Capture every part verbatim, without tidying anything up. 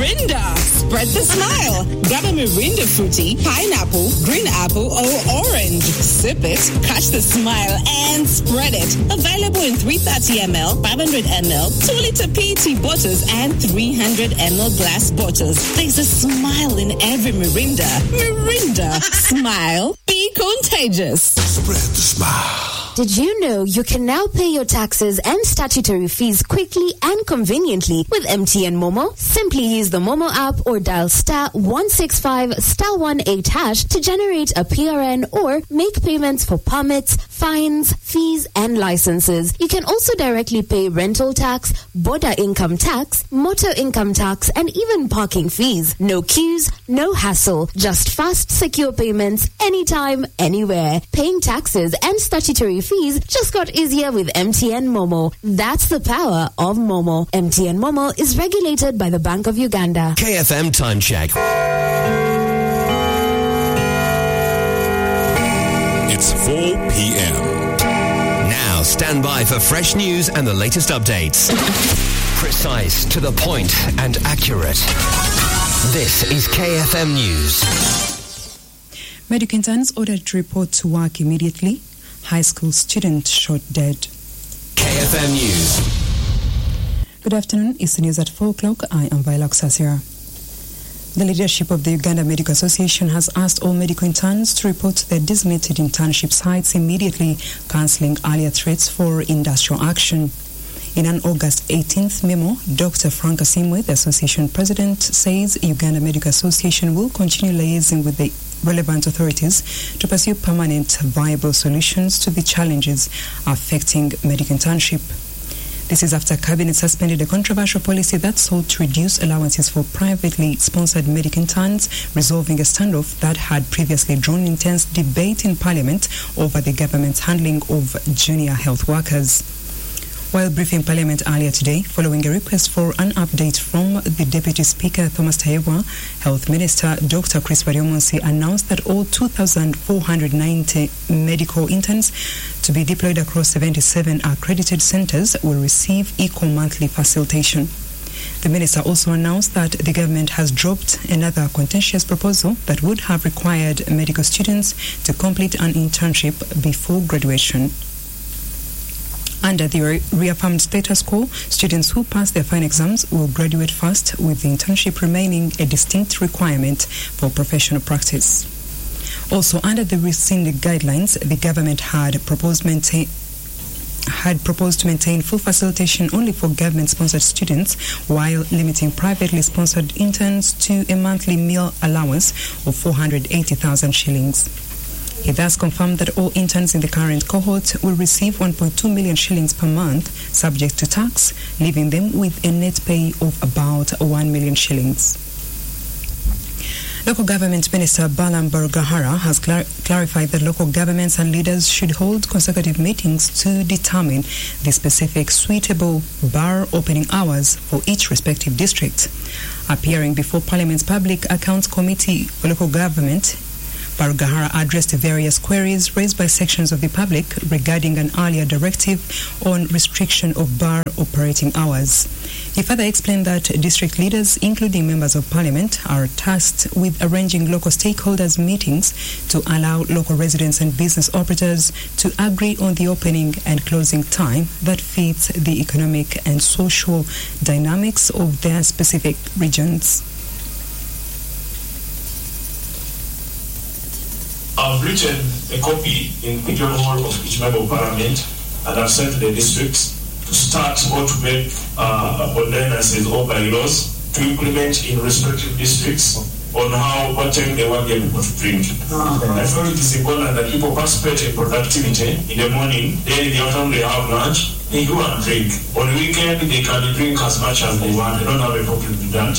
Mirinda. Spread the smile. Grab a Mirinda fruity, pineapple, green apple, or orange. Sip it, catch the smile, and spread it. Available in three hundred thirty milliliters, five hundred milliliters, two liter P E T bottles, and three hundred milliliter glass bottles. There's a smile in every Mirinda. Mirinda. Smile. Be contagious. Spread the smile. Did you know you can now pay your taxes and statutory fees quickly and conveniently with M T N Momo? Simply use the Momo app or dial star one six five star one eight hash to generate a P R N or make payments for permits, fines, fees, and licenses. You can also directly pay rental tax, border income tax, motor income tax, and even parking fees. No queues, no hassle, just fast, secure payments anytime, anywhere. Paying taxes and statutory fees just got easier with M T N Momo. That's the power of Momo. M T N Momo is regulated by the Bank of Uganda. K F M Time Check. It's four p.m. Now stand by for fresh news and the latest updates. Precise, to the point, and accurate. This is K F M News. Medical interns ordered to report to work immediately. High school student shot dead. K F M News. Good afternoon. It's the news at four o'clock. I am Viola Sasira. The leadership of the Uganda Medical Association has asked all medical interns to report to their designated internship sites immediately, cancelling earlier threats for industrial action. In an August eighteenth memo, Doctor Frank Asimwe, the association president, says Uganda Medical Association will continue liaising with the relevant authorities to pursue permanent, viable solutions to the challenges affecting medical internship. This is after Cabinet suspended a controversial policy that sought to reduce allowances for privately sponsored medical interns, resolving a standoff that had previously drawn intense debate in Parliament over the government's handling of junior health workers. While briefing Parliament earlier today, following a request for an update from the Deputy Speaker, Thomas Tayebwa, Health Minister Doctor Chris Baryomunsi announced that all two thousand four hundred ninety medical interns to be deployed across seventy-seven accredited centres will receive equal monthly facilitation. The Minister also announced that the government has dropped another contentious proposal that would have required medical students to complete an internship before graduation. Under the re- reaffirmed status quo, students who pass their final exams will graduate first, with the internship remaining a distinct requirement for professional practice. Also, under the rescinded guidelines, the government had proposed maintain had proposed to maintain full facilitation only for government-sponsored students, while limiting privately sponsored interns to a monthly meal allowance of four hundred eighty thousand shillings. He thus confirmed that all interns in the current cohort will receive one point two million shillings per month, subject to tax, leaving them with a net pay of about one million shillings. Local Government Minister Balam Barugahara has clar- clarified that local governments and leaders should hold consecutive meetings to determine the specific suitable bar opening hours for each respective district. Appearing before Parliament's Public Accounts Committee for Local Government, Barugahara addressed various queries raised by sections of the public regarding an earlier directive on restriction of bar operating hours. He further explained that district leaders, including members of parliament, are tasked with arranging local stakeholders' meetings to allow local residents and business operators to agree on the opening and closing time that fits the economic and social dynamics of their specific regions. I've written a copy in the John Hall of each member of parliament, and I've sent to the districts to start or to make uh, ordinances or bylaws to implement in respective districts on how, what time they want them to drink. Uh-huh. I feel it is important that people participate in productivity in the morning, then in the afternoon they have lunch, they go and drink. On the weekend they can drink as much as they want, they don't have a problem with that.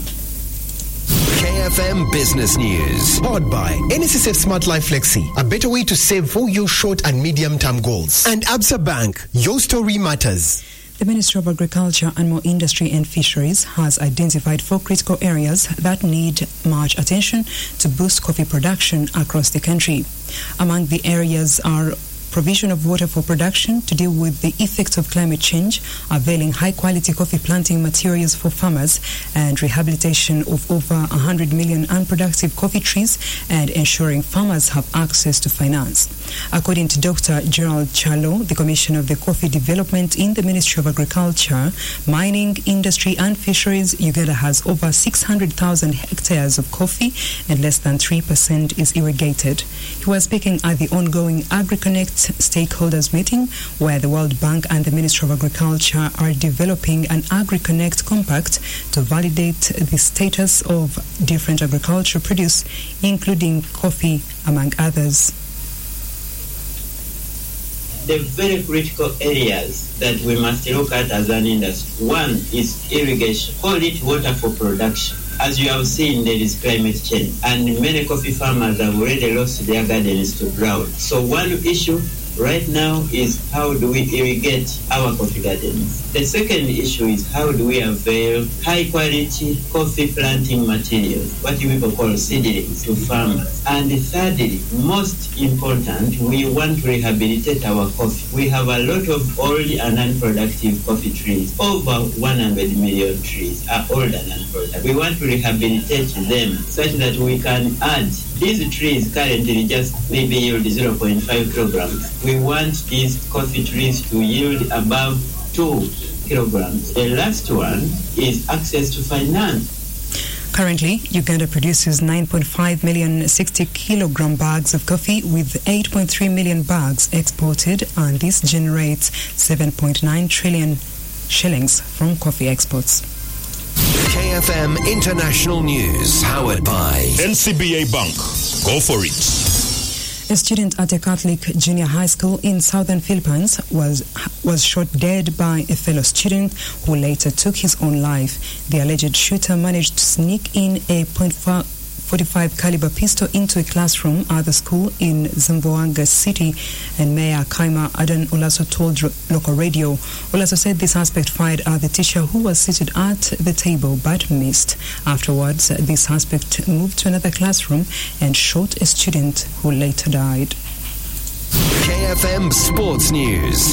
K F M Business News. Powered by N S S F Smart Life Flexi, a better way to save for your short and medium-term goals. And Absa Bank, your story matters. The Ministry of Agriculture, Animal Industry and Fisheries has identified four critical areas that need much attention to boost coffee production across the country. Among the areas are provision of water for production to deal with the effects of climate change, availing high-quality coffee planting materials for farmers, and rehabilitation of over one hundred million unproductive coffee trees, and ensuring farmers have access to finance. According to Doctor Gerald Chalo, the Commissioner of the Coffee Development in the Ministry of Agriculture, Mining, Industry and Fisheries, Uganda has over six hundred thousand hectares of coffee and less than three percent is irrigated. He was speaking at the ongoing AgriConnect stakeholders meeting, where the World Bank and the Ministry of Agriculture are developing an AgriConnect compact to validate the status of different agricultural produce, including coffee, among others. The very critical areas that we must look at as an industry. One is irrigation. Call it water for production. As you have seen, there is climate change, and many coffee farmers have already lost their gardens to drought. So one issue right now is how do we irrigate our coffee gardens? The second issue is how do we avail high-quality coffee planting materials, what people call seedlings, to farmers. And thirdly, most important, we want to rehabilitate our coffee. We have a lot of old and unproductive coffee trees. Over one hundred million trees are old and unproductive. We want to rehabilitate them such that we can add. These trees currently just maybe yield zero point five kilograms. We want these coffee trees to yield above two kilograms. The last one is access to finance. Currently, Uganda produces nine point five million sixty kilogram bags of coffee, with eight point three million bags exported, and this generates seven point nine trillion shillings from coffee exports. K F M International News, powered by N C B A Bank. Go for it. A student at a Catholic junior high school in southern Philippines was was shot dead by a fellow student who later took his own life. The alleged shooter managed to sneak in a point forty-five caliber pistol into a classroom at the school in Zamboanga City, and Mayor Kaima Adan Olaso told local radio. Olaso said the suspect fired at the teacher who was seated at the table but missed. Afterwards, the suspect moved to another classroom and shot a student who later died. K F M Sports News.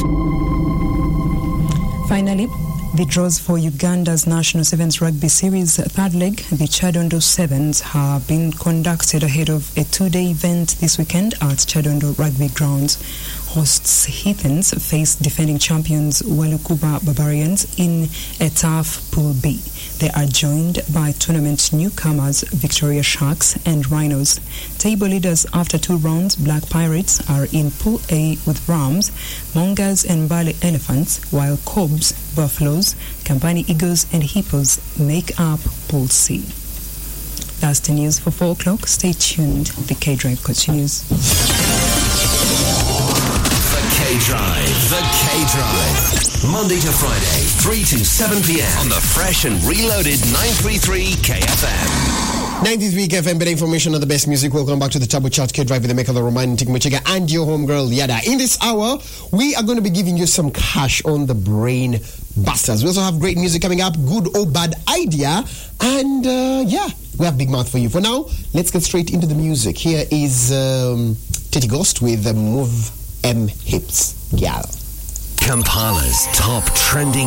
Finally, the draws for Uganda's National Sevens Rugby Series third leg, the Chadondo Sevens, have been conducted ahead of a two-day event this weekend at Chadondo Rugby Grounds. Hosts Heathens face defending champions Walukuba Barbarians in a tough Pool B. They are joined by tournament newcomers Victoria Sharks and Rhinos. Table leaders after two rounds, Black Pirates, are in Pool A with Rams, Mongas and Bali Elephants, while Cobs, Buffaloes, Campani Eagles and Hippos make up Pool C. That's the news for four o'clock. Stay tuned. The K-Drive continues. K-Drive. The K-Drive. Monday to Friday, three to seven p.m. on the fresh and reloaded nine thirty-three K F M. ninety-three K F M, better information on the best music. Welcome back to the Turbo Chart K-Drive with the maker of the romantic Machiga and your homegirl Yada. In this hour, we are going to be giving you some cash on the Brain Busters. We also have great music coming up, good or bad idea, and uh, yeah, we have Big Mouth for you. For now, let's get straight into the music. Here is um, Teddy Ghost with the Move M Hips Gal. Kampala's top trending